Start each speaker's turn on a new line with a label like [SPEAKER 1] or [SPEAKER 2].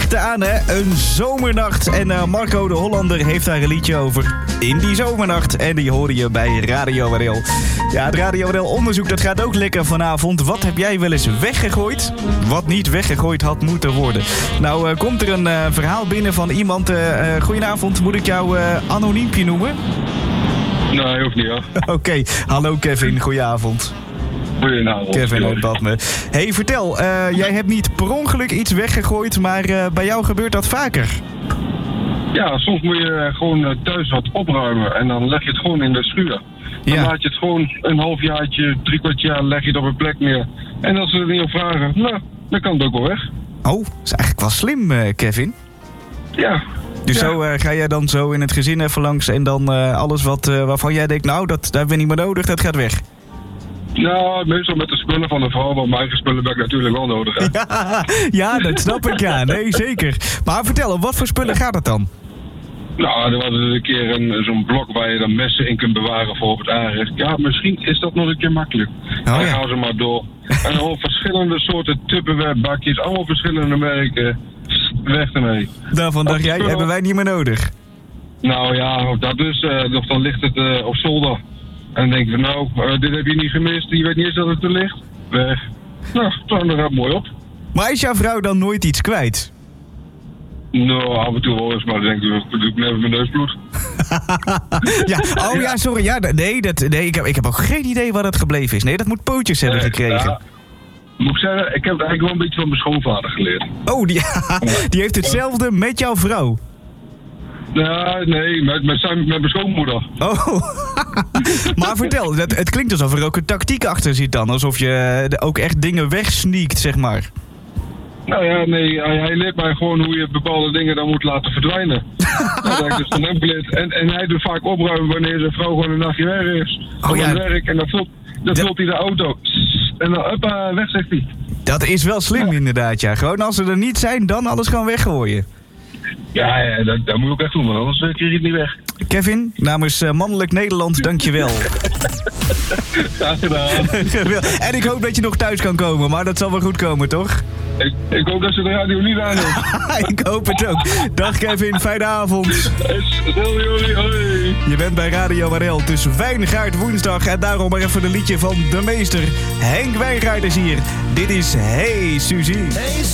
[SPEAKER 1] echt aan, hè? Een zomernacht. En Marco de Hollander heeft daar een liedje over. In die zomernacht. En die hoorde je bij Radio RL. Ja, het Radio RL onderzoek, dat gaat ook lekker vanavond. Wat heb jij wel eens weggegooid? Wat niet weggegooid had moeten worden. Nou, komt er een verhaal binnen van iemand. Goedenavond, moet ik jou anoniempje noemen?
[SPEAKER 2] Nee, hoeft niet, hoor.
[SPEAKER 1] Oké, hallo Kevin, goedenavond.
[SPEAKER 2] Goedenavond.
[SPEAKER 1] Kevin uit Badme. Hey, vertel, jij hebt niet per ongeluk iets weggegooid, maar bij jou gebeurt dat vaker.
[SPEAKER 2] Ja, soms moet je gewoon thuis wat opruimen en dan leg je het gewoon in de schuur. Dan laat je het gewoon een halfjaartje, 3/4 jaar leg je het op een plek neer. En als ze er niet op vragen, nou, dan kan het ook wel weg.
[SPEAKER 1] Oh, dat is eigenlijk wel slim, Kevin.
[SPEAKER 2] Ja.
[SPEAKER 1] Dus zo ga jij dan zo in het gezin even langs en dan alles waarvan jij denkt, nou, dat hebben we niet meer nodig, dat gaat weg.
[SPEAKER 2] Nou, meestal met de spullen van de vrouw, want mijn eigen spullen heb ik natuurlijk wel nodig, hè?
[SPEAKER 1] Ja, dat snap ik, ja. Nee, zeker. Maar vertel, op wat voor spullen gaat het dan?
[SPEAKER 2] Nou, er was een keer zo'n blok waar je dan messen in kunt bewaren voor op het aanrecht. Ja, misschien is dat nog een keer makkelijk. Dan gaan ze maar door. En al verschillende soorten Tupperware-bakjes, allemaal verschillende merken. Weg ermee.
[SPEAKER 1] Daarvan dacht jij, hebben wij niet meer nodig.
[SPEAKER 2] Nou ja, dat dus. Of dan ligt het op zolder. En dan denk je, nou, dit heb je niet gemist. Je weet niet eens dat het er ligt. Weg. Nou, dan gaat het mooi op.
[SPEAKER 1] Maar is jouw vrouw dan nooit iets kwijt?
[SPEAKER 2] Nou, af en toe wel eens, maar dan denk ik, doe ik net mijn neus bloed.
[SPEAKER 1] Ja, sorry. Ja, nee, ik heb ook geen idee waar dat gebleven is. Nee, dat moet pootjes hebben gekregen.
[SPEAKER 2] Ja. Moet ik zeggen, ik heb het eigenlijk wel een beetje van mijn schoonvader geleerd.
[SPEAKER 1] Oh, die heeft hetzelfde met jouw vrouw?
[SPEAKER 2] Nee, met mijn schoonmoeder.
[SPEAKER 1] Oh, maar vertel, het klinkt alsof er ook een tactiek achter zit dan. Alsof je ook echt dingen wegsneakt, zeg maar.
[SPEAKER 2] Nou ja, nee, hij leert mij gewoon hoe je bepaalde dingen dan moet laten verdwijnen. Dat heb ik dus van hem geleerd. En hij doet vaak opruimen wanneer zijn vrouw gewoon een nachtje weg is. Van het werk en dan vult hij de auto. En dan, hoppa, weg zegt hij.
[SPEAKER 1] Dat is wel slim inderdaad, ja. Gewoon als ze er niet zijn, dan alles gaan weggooien. Ja,
[SPEAKER 2] dat moet ik ook echt doen, want anders krijg je het niet weg.
[SPEAKER 1] Kevin, namens Mannelijk Nederland, dankjewel.
[SPEAKER 2] Graag gedaan.
[SPEAKER 1] En ik hoop dat je nog thuis kan komen, maar dat zal wel goed komen, toch?
[SPEAKER 2] Ik hoop dat ze de radio niet aan heeft.
[SPEAKER 1] Ik hoop het ook. Dag Kevin, fijne avond.
[SPEAKER 2] Hoi.
[SPEAKER 1] Je bent bij Radio RL, dus Wijngaard woensdag. En daarom maar even een liedje van de meester. Henk Wijngaard is hier. Dit is Hey Suzie.